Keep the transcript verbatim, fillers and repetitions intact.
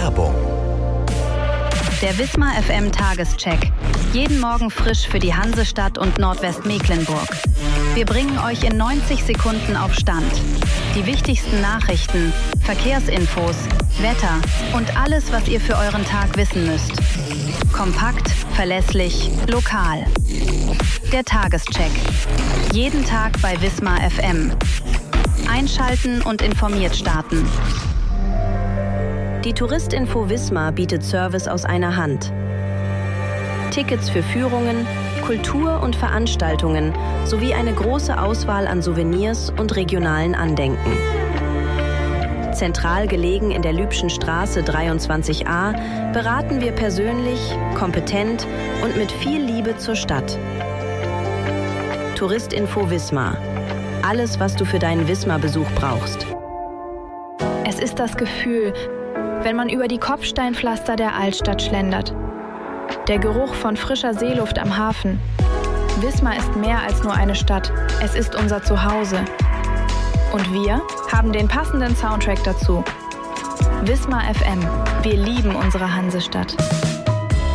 Werbung. Der Wismar F M Tagescheck. Jeden Morgen frisch für die Hansestadt und Nordwestmecklenburg. Wir bringen euch in neunzig Sekunden auf Stand. Die wichtigsten Nachrichten, Verkehrsinfos, Wetter und alles, was ihr für euren Tag wissen müsst. Kompakt, verlässlich, lokal. Der Tagescheck. Jeden Tag bei Wismar F M. Einschalten und informiert starten. Die Touristinfo Wismar bietet Service aus einer Hand. Tickets für Führungen, Kultur- und Veranstaltungen sowie eine große Auswahl an Souvenirs und regionalen Andenken. Zentral gelegen in der Lübschen Straße dreiundzwanzig a beraten wir persönlich, kompetent und mit viel Liebe zur Stadt. Touristinfo Wismar. Alles, was du für deinen Wismar-Besuch brauchst. Es ist das Gefühl, wenn man über die Kopfsteinpflaster der Altstadt schlendert. Der Geruch von frischer Seeluft am Hafen. Wismar ist mehr als nur eine Stadt. Es ist unser Zuhause. Und wir haben den passenden Soundtrack dazu. Wismar F M. Wir lieben unsere Hansestadt.